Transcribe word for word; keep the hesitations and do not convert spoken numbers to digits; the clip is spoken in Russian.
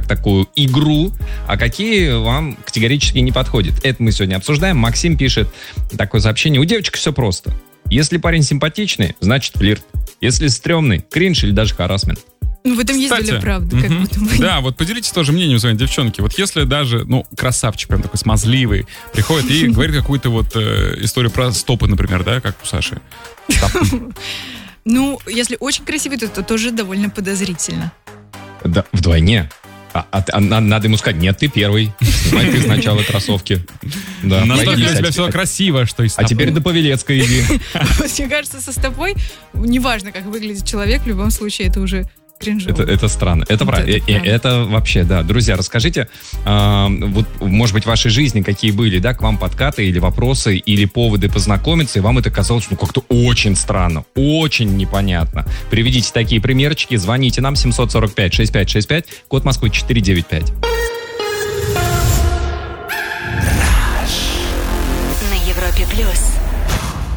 как такую игру, а какие вам категорически не подходят. Это мы сегодня обсуждаем. Максим пишет такое сообщение. У девочек все просто. Если парень симпатичный, значит флирт. Если стрёмный, кринж или даже харассмент. Ну, в этом есть доля правды, как будто бы. Да, вот поделитесь тоже мнением своей девчонки. Вот если даже, ну, красавчик, прям такой смазливый, приходит и говорит какую-то вот э, историю про стопы, например, да, как у Саши. Ну, если очень красивый, то это тоже довольно подозрительно. Да, вдвойне. А, а, а надо ему сказать, нет, ты первый. Снимай ты сначала кроссовки. Да, настолько пройдись, у тебя а все теперь- красиво, что и А стопы. теперь до Павелецкой иди. Мне кажется, со стопой, неважно, как выглядит человек, в любом случае это уже кринжово. Это, это странно. Это Вот правда. это Это, правда. это вообще, да. Друзья, расскажите, э, вот, может быть, в вашей жизни какие были, да, к вам подкаты или вопросы, или поводы познакомиться, и вам это казалось, ну, как-то очень странно, очень непонятно. Приведите такие примерчики, звоните нам семь сорок пять шестьдесят пять шестьдесят пять, код Москвы четыре девять пять. На Европе плюс.